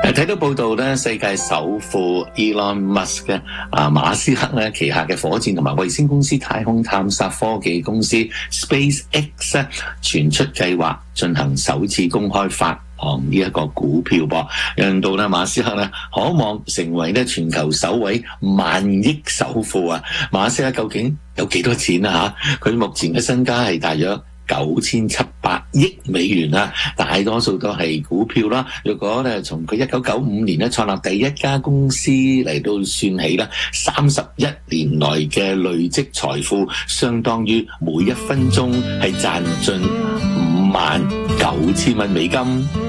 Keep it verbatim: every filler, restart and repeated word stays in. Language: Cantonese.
誒睇到報道咧，世界首富 Elon Musk 嘅啊馬斯克咧旗下嘅火箭同埋衛星公司太空探索科技公司 SpaceX 咧傳出計劃進行首次公開發行呢一個股票噃，讓到咧馬斯克咧可望成為咧全球首位萬億首富啊！馬斯克究竟有幾多錢啊？嚇，佢目前嘅身家係大約九千七百億美元啦，大多數都係股票啦。如果咧從佢一九九五年咧創立第一家公司嚟到算起啦，三十一年來嘅累積財富，相當於每一分鐘係賺進五萬九千蚊美金。